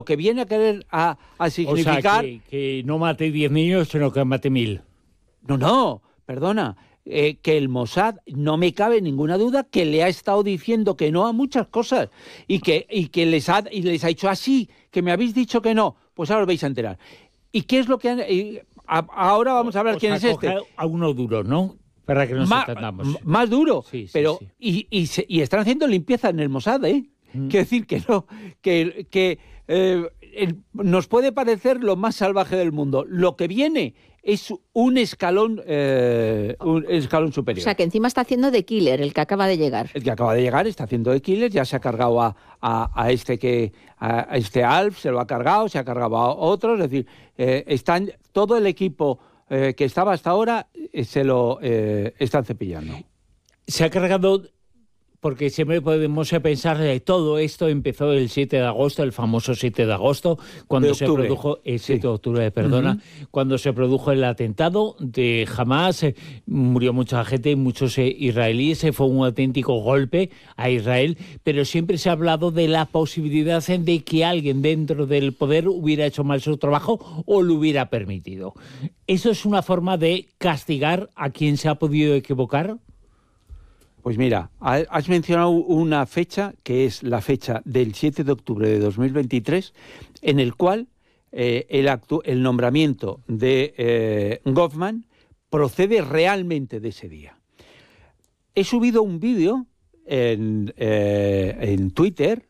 que viene a querer a significar... O sea, que no mate 10 niños, sino que mate 1000. No, perdona, que el Mossad, no me cabe ninguna duda, que le ha estado diciendo que no a muchas cosas y que les ha dicho así, que me habéis dicho que no, pues ahora os vais a enterar. ¿Y qué es lo que han...? Ahora vamos a ver quién es este. A uno duro, ¿no? Para que nos entendamos. Más duro, sí, pero sí. Y están haciendo limpieza en el Mossad, ¿eh? Quiero decir que no, que nos puede parecer lo más salvaje del mundo. Lo que viene es un escalón superior. O sea, que encima está haciendo de killer el que acaba de llegar. El que acaba de llegar está haciendo de killer, ya se ha cargado a este Alf, se lo ha cargado, se ha cargado a otros, es decir, todo el equipo que estaba hasta ahora se lo están cepillando. Se ha cargado... Porque siempre podemos pensar que todo esto empezó el 7 de agosto, el famoso 7 de agosto, cuando se produjo el 7 de octubre, perdona, cuando se produjo el atentado de Hamás, murió mucha gente, muchos israelíes, fue un auténtico golpe a Israel, pero siempre se ha hablado de la posibilidad de que alguien dentro del poder hubiera hecho mal su trabajo o lo hubiera permitido. ¿Eso es una forma de castigar a quien se ha podido equivocar? Pues mira, has mencionado una fecha que es la fecha del 7 de octubre de 2023, en el cual el nombramiento de Goffman procede realmente de ese día. He subido un vídeo en Twitter,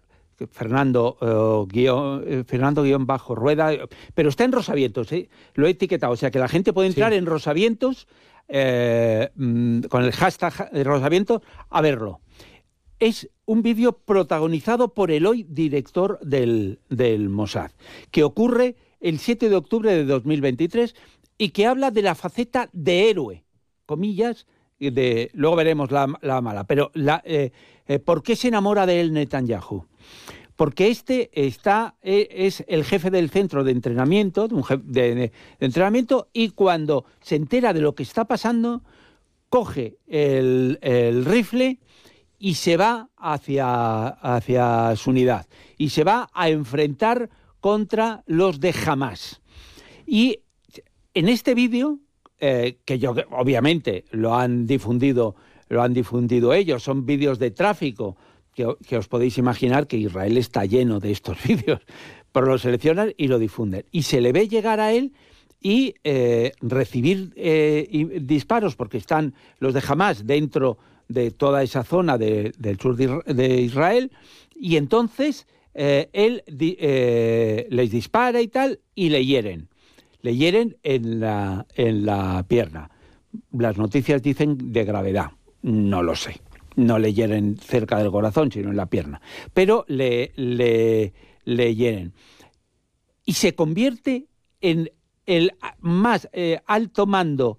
Fernando-Rueda, pero está en Rosavientos, lo he etiquetado, o sea que la gente puede entrar en Rosavientos, con el hashtag de Rosavientos, a verlo. Es un vídeo protagonizado por el hoy director del Mossad, que ocurre el 7 de octubre de 2023 y que habla de la faceta de héroe, comillas, luego veremos la mala, pero ¿por qué se enamora de él Netanyahu? Porque este es el jefe del centro de entrenamiento, de entrenamiento, y cuando se entera de lo que está pasando, coge el rifle y se va hacia su unidad. Y se va a enfrentar contra los de Hamás. Y en este vídeo, que obviamente lo han difundido ellos, son vídeos de tráfico, que os podéis imaginar que Israel está lleno de estos vídeos, pero lo seleccionan y lo difunden. Y se le ve llegar a él y recibir disparos, porque están los de Hamás dentro de toda esa zona del sur de Israel, y entonces él les dispara y tal, y le hieren en la pierna. Las noticias dicen de gravedad, no lo sé. No le hieren cerca del corazón, sino en la pierna. Pero le hieren. Y se convierte en el más alto mando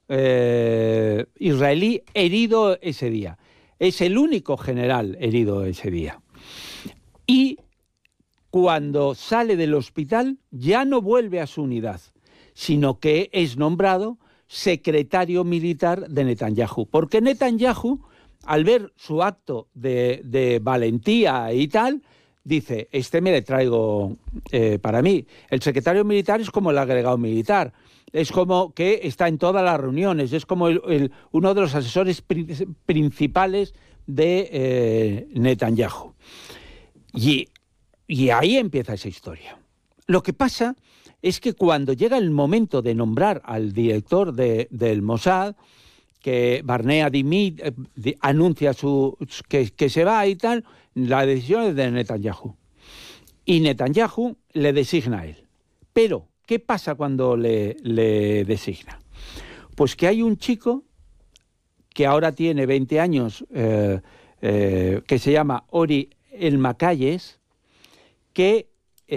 israelí herido ese día. Es el único general herido ese día. Y cuando sale del hospital ya no vuelve a su unidad, sino que es nombrado secretario militar de Netanyahu. Porque Netanyahu, al ver su acto de valentía y tal, dice, me le traigo para mí. El secretario militar es como el agregado militar, es como que está en todas las reuniones, es como uno de los asesores principales de Netanyahu. Y ahí empieza esa historia. Lo que pasa es que cuando llega el momento de nombrar al director del Mossad, que Barnea anuncia que se va y tal, la decisión es de Netanyahu. Y Netanyahu le designa a él. Pero, ¿qué pasa cuando le designa? Pues que hay un chico que ahora tiene 20 años, que se llama Ori Elmakayes, que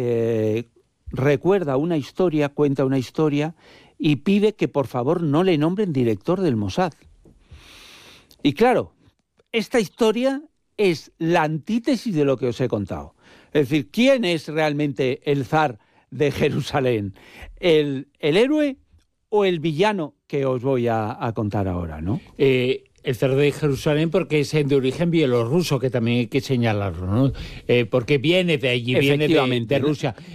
cuenta una historia y pide que por favor no le nombren director del Mossad. Y claro, esta historia es la antítesis de lo que os he contado. Es decir, ¿quién es realmente el zar de Jerusalén? ¿El héroe o el villano que os voy a contar ahora, ¿no? El zar de Jerusalén porque es de origen bielorruso, que también hay que señalarlo, ¿no? Porque viene de allí, viene de Rusia.